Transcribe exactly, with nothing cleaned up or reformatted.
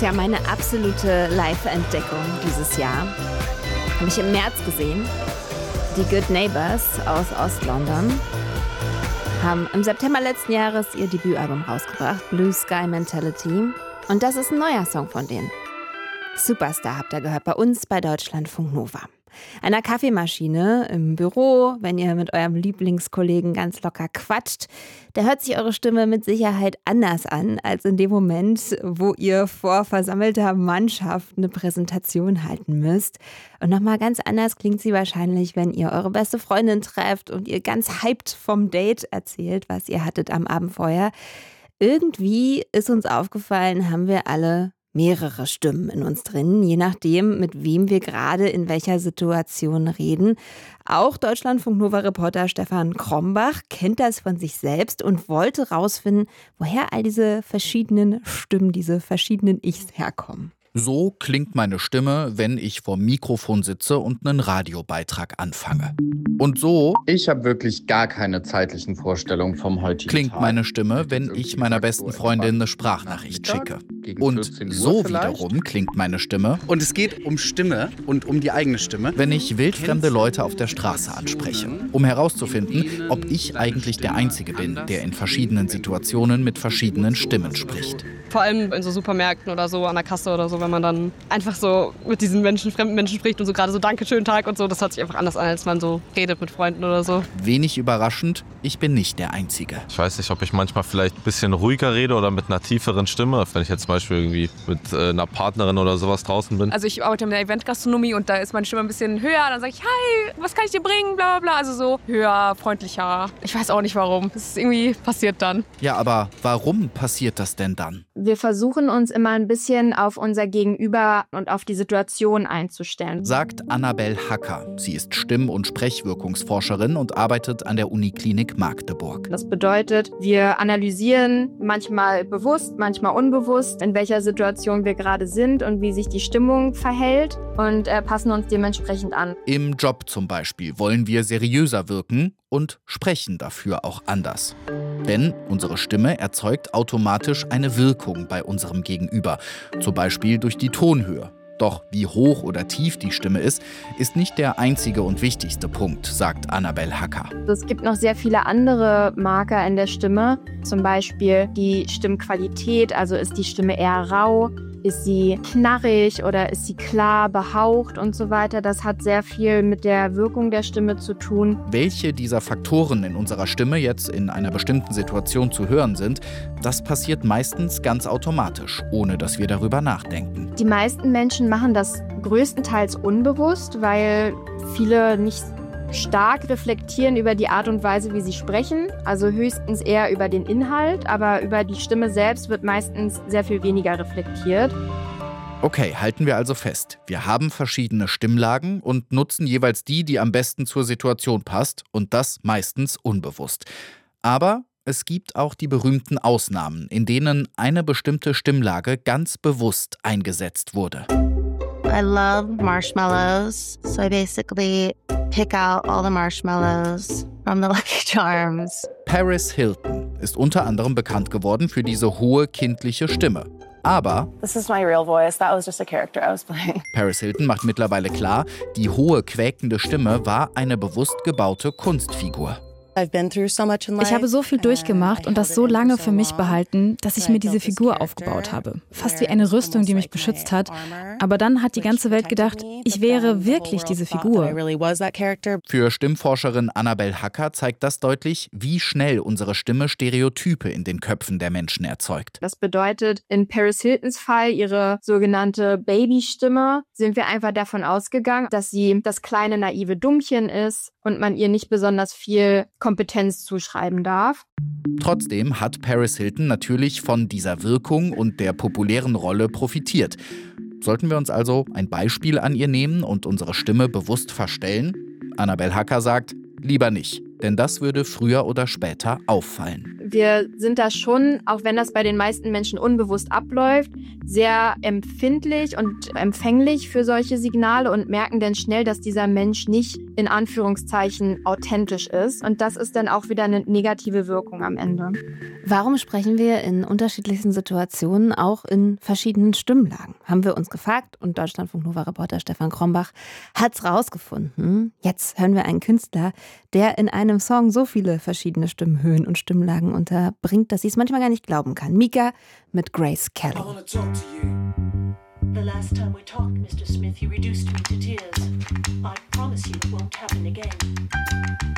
Tja, meine absolute Live-Entdeckung dieses Jahr habe ich im März gesehen. Die Good Neighbors aus Ost-London haben im September letzten Jahres ihr Debütalbum rausgebracht, Blue Sky Mentality. Und das ist ein neuer Song von denen. Superstar habt ihr gehört, bei uns bei Deutschlandfunk Nova. Einer Kaffeemaschine im Büro, wenn ihr mit eurem Lieblingskollegen ganz locker quatscht, da hört sich eure Stimme mit Sicherheit anders an, als in dem Moment, wo ihr vor versammelter Mannschaft eine Präsentation halten müsst. Und nochmal ganz anders klingt sie wahrscheinlich, wenn ihr eure beste Freundin trefft und ihr ganz hyped vom Date erzählt, was ihr hattet am Abend vorher. Irgendwie ist uns aufgefallen, haben wir alle mehrere Stimmen in uns drin, je nachdem, mit wem wir gerade in welcher Situation reden. Auch Deutschlandfunk-Nova-Reporter Stefan Krombach kennt das von sich selbst und wollte rausfinden, woher all diese verschiedenen Stimmen, diese verschiedenen Ichs herkommen. So klingt meine Stimme, wenn ich vorm Mikrofon sitze und einen Radiobeitrag anfange. Und so Ich habe wirklich gar keine zeitlichen Vorstellungen vom heutigen klingt Tag. meine Stimme, wenn ich meiner besten Freundin eine Sprachnachricht schicke. Und so wiederum klingt meine Stimme, Und es geht um Stimme und um die eigene Stimme. wenn ich wildfremde Leute auf der Straße anspreche, um herauszufinden, ob ich eigentlich der Einzige bin, der in verschiedenen Situationen mit verschiedenen Stimmen spricht. Vor allem in so Supermärkten oder so, an der Kasse oder so, wenn man dann einfach so mit diesen Menschen, fremden Menschen spricht und so gerade so Danke, schönen Tag und so, das hört sich einfach anders an, als man so redet mit Freunden oder so. Wenig überraschend, ich bin nicht der Einzige. Ich weiß nicht, ob ich manchmal vielleicht ein bisschen ruhiger rede oder mit einer tieferen Stimme, wenn ich jetzt zum Beispiel irgendwie mit äh, einer Partnerin oder sowas draußen bin. Also ich arbeite in der Eventgastronomie und da ist meine Stimme ein bisschen höher. Dann sage ich, hi, was kann ich dir bringen, bla bla bla. Also so höher, freundlicher. Ich weiß auch nicht warum. Das ist irgendwie passiert dann. Ja, aber warum passiert das denn dann? Wir versuchen uns immer ein bisschen auf unser Gegenüber und auf die Situation einzustellen. Sagt Annabel Hacker. Sie ist Stimm- und Sprechwirkungsforscherin und arbeitet an der Uniklinik Magdeburg. Das bedeutet, wir analysieren manchmal bewusst, manchmal unbewusst, in welcher Situation wir gerade sind und wie sich die Stimmung verhält und äh, passen uns dementsprechend an. Im Job zum Beispiel wollen wir seriöser wirken und sprechen dafür auch anders. Denn unsere Stimme erzeugt automatisch eine Wirkung bei unserem Gegenüber, zum Beispiel durch die Tonhöhe. Doch wie hoch oder tief die Stimme ist, ist nicht der einzige und wichtigste Punkt, sagt Annabel Hacker. Es gibt noch sehr viele andere Marker in der Stimme, zum Beispiel die Stimmqualität, also ist die Stimme eher rau, ist sie knarrig oder ist sie klar behaucht und so weiter. Das hat sehr viel mit der Wirkung der Stimme zu tun. Welche dieser Faktoren in unserer Stimme jetzt in einer bestimmten Situation zu hören sind, das passiert meistens ganz automatisch, ohne dass wir darüber nachdenken. Die meisten Menschen machen das größtenteils unbewusst, weil viele nicht stark reflektieren über die Art und Weise, wie sie sprechen, also höchstens eher über den Inhalt, aber über die Stimme selbst wird meistens sehr viel weniger reflektiert. Okay, halten wir also fest. Wir haben verschiedene Stimmlagen und nutzen jeweils die, die am besten zur Situation passt, und das meistens unbewusst. Aber es gibt auch die berühmten Ausnahmen, in denen eine bestimmte Stimmlage ganz bewusst eingesetzt wurde. I love marshmallows, so I basically pick out all the marshmallows from the Lucky Charms. Paris Hilton ist unter anderem bekannt geworden für diese hohe kindliche Stimme. Aber This is my real voice. That was just a character I was playing. Paris Hilton macht mittlerweile klar, die hohe, quäkende Stimme war eine bewusst gebaute Kunstfigur. Ich habe so viel durchgemacht und das so lange für mich behalten, dass ich mir diese Figur aufgebaut habe. Fast wie eine Rüstung, die mich beschützt hat. Aber dann hat die ganze Welt gedacht, ich wäre wirklich diese Figur. Für Stimmforscherin Annabel Hacker zeigt das deutlich, wie schnell unsere Stimme Stereotype in den Köpfen der Menschen erzeugt. Das bedeutet, in Paris Hiltons Fall, ihre sogenannte Babystimme, sind wir einfach davon ausgegangen, dass sie das kleine naive Dummchen ist und man ihr nicht besonders viel Kompetenz zuschreiben darf. Trotzdem hat Paris Hilton natürlich von dieser Wirkung und der populären Rolle profitiert. Sollten wir uns also ein Beispiel an ihr nehmen und unsere Stimme bewusst verstellen? Annabel Hacker sagt, lieber nicht, denn das würde früher oder später auffallen. wir sind da schon, auch wenn das bei den meisten Menschen unbewusst abläuft, sehr empfindlich und empfänglich für solche Signale und merken dann schnell, dass dieser Mensch nicht in Anführungszeichen authentisch ist. Und das ist dann auch wieder eine negative Wirkung am Ende. Warum sprechen wir in unterschiedlichsten Situationen auch in verschiedenen Stimmlagen? Haben wir uns gefragt und Deutschlandfunk-Nova-Reporter Stefan Krombach hat's rausgefunden. Jetzt hören wir einen Künstler, der in einem Song so viele verschiedene Stimmhöhen und Stimmlagen unterbringt, dass sie es manchmal gar nicht glauben kann. Mika mit Grace Kelly. The last time we talked, Mister Smith, you reduced me to tears. I promise you it won't happen again.